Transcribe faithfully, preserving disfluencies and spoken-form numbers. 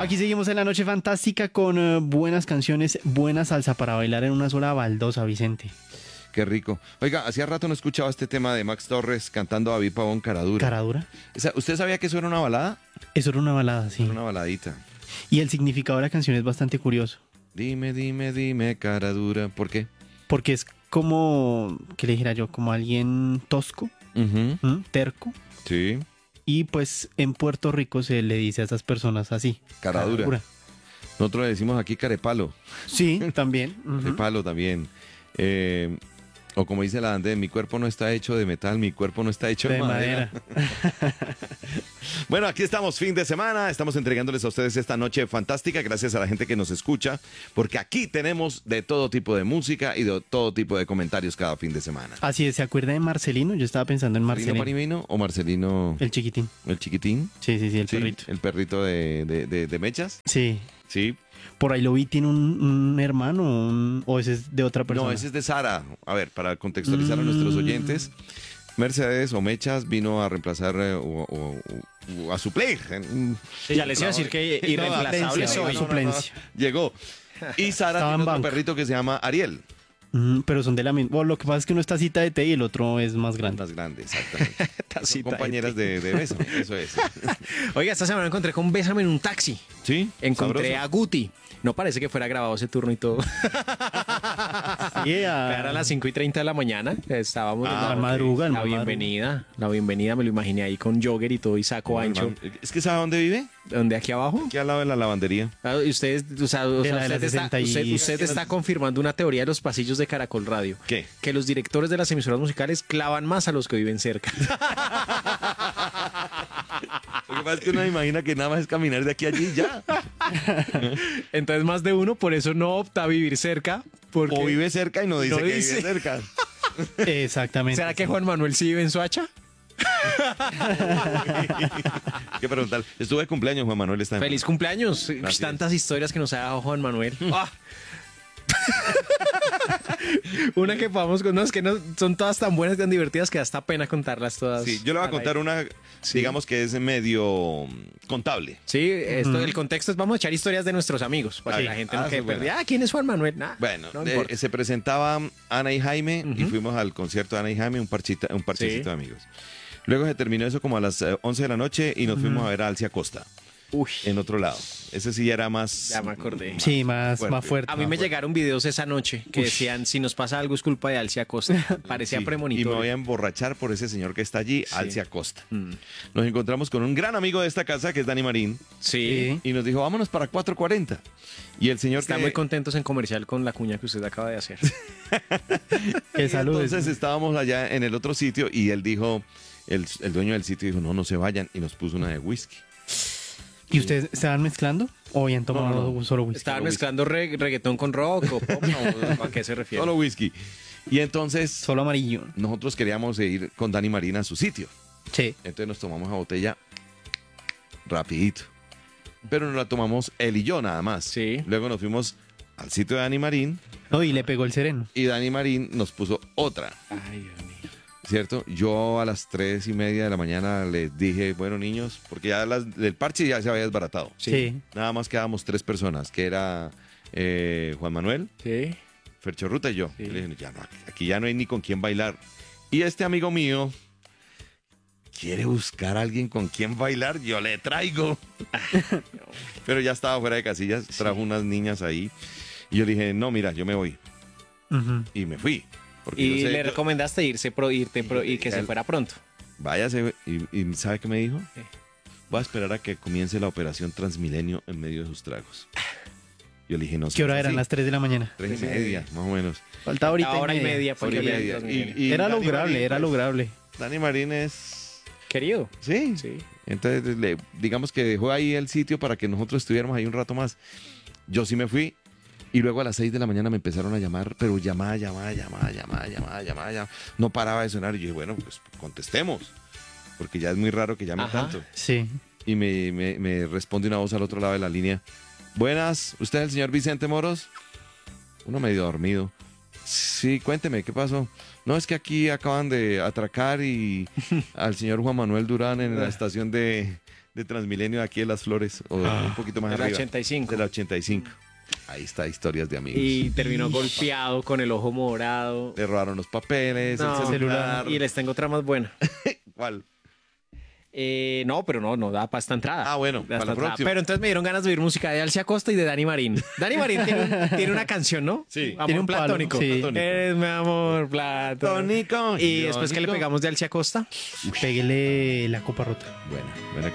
Aquí seguimos en la noche fantástica con uh, buenas canciones, buena salsa para bailar en una sola baldosa, Vicente. Qué rico. Oiga, hacía rato no escuchaba este tema de Max Torres cantando a David Pavón, Caradura. ¿Caradura? ¿Usted sabía que eso era una balada? Eso era una balada, sí. Era una baladita. Y el significado de la canción es bastante curioso. Dime, dime, dime, Caradura. ¿Por qué? Porque es como, ¿qué le dijera yo? Como alguien tosco, Uh-huh. ¿m? terco. Sí. Y pues en Puerto Rico se le dice a esas personas así. Caradura. Caradura. Nosotros le decimos aquí carepalo. Sí, también. Ujú. Carepalo también. Eh, o como dice la Ande, mi cuerpo no está hecho de metal, mi cuerpo no está hecho de, De madera. madera. Bueno, aquí estamos, fin de semana. Estamos entregándoles a ustedes esta noche fantástica. Gracias a la gente que nos escucha, porque aquí tenemos de todo tipo de música y de todo tipo de comentarios cada fin de semana. Así es, ¿se acuerda de Marcelino? Yo estaba pensando en ¿Marcelino Marcelino. Parimino o Marcelino El chiquitín. el chiquitín? Sí, sí, sí, el Sí, perrito. el perrito de, de, de, de mechas. Sí. Sí. Por ahí lo vi, tiene un, un hermano un- o ese es de otra persona. No, ese es de Sara. A ver, para contextualizar a nuestros Mm. oyentes, Mercedes o Mechas vino a reemplazar eh, o, o- o a suplir. en- Sí, ya les iba a decir que irreemplazable suplencia, soy. no, suplencia. Llegó. Y Sara Estaba en tiene otro banca. perrito que se llama Ariel. Mm, pero son de la misma. Bueno, lo que pasa es que uno está cita de té y el otro es más grande. Más grande, exactamente. Son Tacita compañeras de, de beso. Eso es. Oiga, esta semana me encontré con Bésame en un taxi. ¿Sí? Encontré Sabroso. a Guti. No parece que fuera grabado ese turno y todo. Yeah. Era a las cinco y treinta de la mañana. Estábamos Ah, en la, el madruga, el la madruga. bienvenida. La bienvenida me lo imaginé ahí con jogger y todo y saco ancho. Es que ¿sabe dónde vive? ¿Dónde? ¿Aquí abajo? Aquí al lado de la lavandería. Ah, y ustedes, o sea, o De sea, la de la usted, está, sesenta y- usted- usted está confirmando una teoría de los pasillos de Caracol Radio. ¿Qué? Que los directores de las emisoras musicales clavan más a los que viven cerca. Lo que pasa es que uno imagina que nada más es caminar de aquí a allí y ya. Entonces más de uno por eso no opta a vivir cerca. Porque... O vive cerca y no dice No que dice. vive cerca. Exactamente. ¿Será que Juan Manuel sí vive en Soacha? ¿Qué preguntar? Estuve de cumpleaños, Juan Manuel está en- Feliz cumpleaños. Uy, Gracias. tantas historias que nos ha dado Juan Manuel. Ah. Una que podamos con- no, es que no, son todas tan buenas, tan divertidas que da hasta pena contarlas todas. Sí, yo le voy a al contar aire. una, digamos que es medio mm, contable. Sí, esto, el contexto es vamos a echar historias de nuestros amigos para Ah, que la gente no ah, quede sí, bueno. perdida. Ah, ¿quién es Juan Manuel? Nah, Bueno, no eh, importa. se presentaba Ana y Jaime y Ujú. fuimos al concierto de Ana y Jaime, un, parchita, un parchecito Sí. de amigos. Luego se terminó eso como a las eh, once de la noche y nos fuimos a ver a Alcia Costa, Uy, en otro lado. Ese sí era más... ya me acordé. Sí, más Fuerte. más fuerte. A mí me fuerte. llegaron videos esa noche que decían, si nos pasa algo es culpa de Alcia Costa. Parecía Sí, y me premonitorio. voy a emborrachar por ese señor que está allí, Sí. Alcia Costa. Mm. Nos encontramos con un gran amigo de esta casa, que es Dani Marín, Sí. y nos dijo, vámonos para cuatro cuarenta. Y el señor Están que... muy contentos en comercial con la cuña que usted acaba de hacer. Que saludes. Entonces estábamos allá en el otro sitio y él dijo, el, el dueño del sitio dijo, no, no se vayan, y nos puso una de whisky. ¿Y ustedes estaban mezclando o habían tomado No, no. solo whisky? ¿Estaban Solo mezclando re- reggaetón con rock o pop? No, ¿a qué se refiere? Solo whisky. Y entonces Solo amarillo. nosotros queríamos ir con Dani Marín a su sitio. Sí. Entonces nos tomamos la botella rapidito. Pero no la tomamos él y yo nada más. Sí. Luego nos fuimos al sitio de Dani Marín No, y le pegó el sereno. y Dani Marín nos puso otra. Ay, Dios mío. ¿Cierto? Yo a las tres y media de la mañana les dije, bueno, niños, porque ya las, el parche ya se había desbaratado. Sí. Nada más quedábamos tres personas, que era eh, Juan Manuel, Sí. Fercho Ruta y yo. Sí. Yo le dije, ya no, aquí ya no hay ni con quién bailar. Y este amigo mío quiere buscar a alguien con quien bailar, yo le traigo. Pero ya estaba fuera de casillas, trajo unas niñas ahí. Y yo le dije, no, mira, yo me voy. Ujú. Y me fui. Porque Y yo sé- le yo- recomendaste irse pro, irte pro- y que se Él- fuera pronto. Váyase. Y, y ¿sabe qué me dijo? ¿Qué? Voy a esperar a que comience la operación Transmilenio en medio de sus tragos. Yo le dije, no sé. ¿Qué hora eran? Las tres de la mañana. Tres y Tres y media, más o menos. Faltaba ahorita Ahora hora y media. Hora y porque media. ya- Y- y Era Dani lograble, Marín, era pues, lograble. Dani Marín es... Querido. Sí. Sí. Entonces, le- digamos que dejó ahí el sitio para que nosotros estuviéramos ahí un rato más. Yo sí me fui. Y luego a las seis de la mañana me empezaron a llamar, pero llamada, llamada, llamada, llamada, llamada, llamada, llamada. No paraba de sonar. Y yo dije, bueno, pues contestemos. Porque ya es muy raro que llamen Ajá. tanto. Sí. Y me, me, me responde una voz al otro lado de la línea. Buenas, ¿usted es el señor Vicente Moros? Uno medio dormido. Sí, cuénteme, ¿qué pasó? No, es que aquí acaban de atracar y al señor Juan Manuel Durán en la estación de, de Transmilenio de aquí de Las Flores, o un poquito más De la arriba. ochenta y cinco. De la ochenta y cinco. Ahí está, historias de amigos. Y terminó golpeado con el ojo morado. Le robaron los papeles, No, el celular. Y les tengo otra más buena. ¿Cuál? Eh, no, pero no, no da para esta entrada. Ah, bueno, Da para esta la entrada. próxima. Pero entonces me dieron ganas de oír música de Alcia Costa y de Dani Marín. Dani Marín tiene, un- tiene una canción, ¿no? Sí. Amor Tiene un palo, platónico. sí. Platónico. Eres mi amor platónico. Tónico. Y después que le Irónico. pegamos de Alcia Costa. Péguele la copa rota. Buena, buena